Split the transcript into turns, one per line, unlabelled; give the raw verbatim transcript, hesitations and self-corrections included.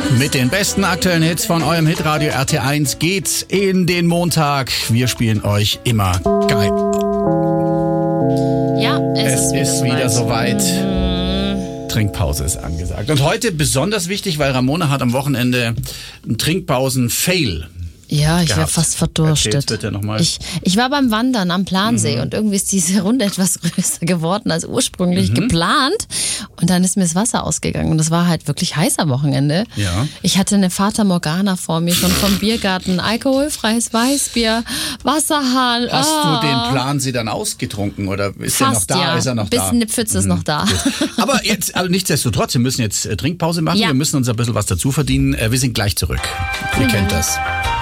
Mit den besten aktuellen Hits von eurem Hitradio R T eins geht's in den Montag. Wir spielen euch immer geil.
Ja, es,
es
ist wieder
ist
soweit.
wieder soweit. Mhm. Trinkpause ist angesagt. Und heute besonders wichtig, weil Ramona hat am Wochenende einen Trinkpausen-Fail.
Ja, ich wäre fast verdurstet.
Bitte noch mal.
Ich, ich war beim Wandern am Plansee mhm. und irgendwie ist diese Runde etwas größer geworden als ursprünglich mhm. geplant. Und dann ist mir das Wasser ausgegangen. Und das war halt wirklich heiß am Wochenende.
Ja.
Ich hatte eine Fata Morgana vor mir, schon vom Biergarten. Alkoholfreies Weißbier, Wasserhahn.
Hast
ah.
du den Plansee dann ausgetrunken oder ist
Fast,
er noch da?
Ja.
Ist er noch
Bisschen
da?
eine Pfütze ist
mhm.
noch da.
Gut. Aber jetzt, also nichtsdestotrotz, wir müssen jetzt Trinkpause machen.
Ja.
Wir müssen uns ein bisschen was dazu verdienen. Wir sind gleich zurück. Ihr
mhm.
kennt das.